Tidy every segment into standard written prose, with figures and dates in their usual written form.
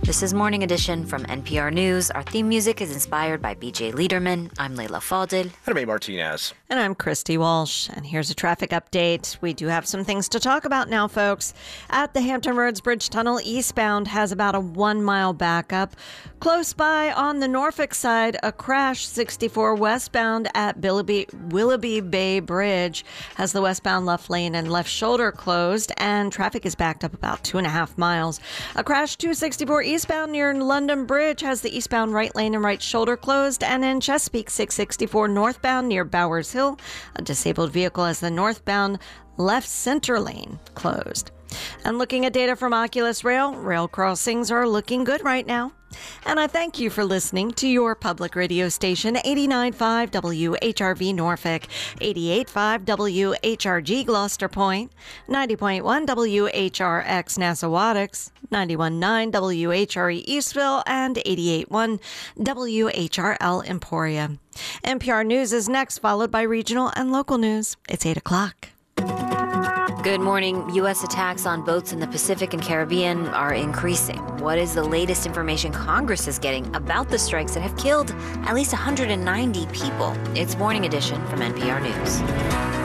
This is Morning Edition from NPR News. Our theme music is inspired by BJ Liederman. I'm Leila Fadel. And I'm A. Martinez. And I'm Christy Walsh. And here's a traffic update. We do have some things to talk about now, folks. At the Hampton Roads Bridge Tunnel, eastbound has about a 1 mile backup. Close by on the Norfolk side, a crash 64 westbound at Willoughby Bay Bridge has the westbound left lane and left shoulder closed, and traffic is backed up about 2.5 miles. A crash 264 eastbound near London Bridge has the eastbound right lane and right shoulder closed, and in Chesapeake 664 northbound near Bowers Hill, a disabled vehicle has the northbound left center lane closed. And looking at data from Oculus rail crossings are looking good right now. And I thank you for listening to your public radio station, 89.5 WHRV Norfolk, 88.5 WHRG Gloucester Point, 90.1 WHRX Nassawadox, 91.9 WHRE Eastville, and 88.1 WHRL Emporia. NPR News is next, followed by regional and local news. It's 8 o'clock. Good morning. U.S. attacks on boats in the Pacific and Caribbean are increasing. What is the latest information Congress is getting about the strikes that have killed at least 190 people? It's Morning Edition from NPR News.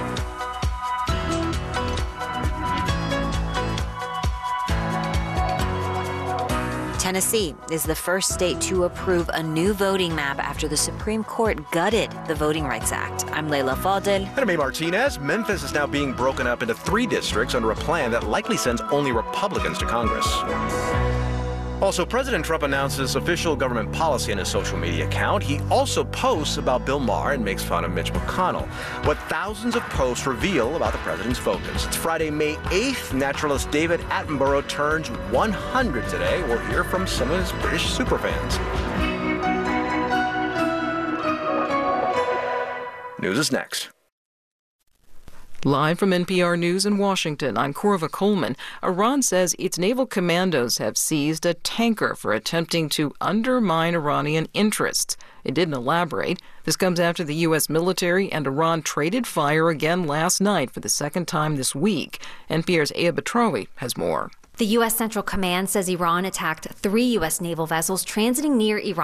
Tennessee is the first state to approve a new voting map after the Supreme Court gutted the Voting Rights Act. I'm Leila Fadel. And I'm A. Martinez. Memphis is now being broken up into 3 districts under a plan that likely sends only Republicans to Congress. Also, President Trump announces official government policy in his social media account. He also posts about Bill Maher and makes fun of Mitch McConnell. What thousands of posts reveal about the president's focus. It's Friday, May 8th. Naturalist David Attenborough turns 100 today. We'll hear from some of his British superfans. News is next. Live from NPR News in Washington, I'm Corva Coleman. Iran says its naval commandos have seized a tanker for attempting to undermine Iranian interests. It didn't elaborate. This comes after the U.S. military and Iran traded fire again last night for the second time this week. NPR's Aya Batrawi has more. The U.S. Central Command says Iran attacked 3 U.S. naval vessels transiting near Iran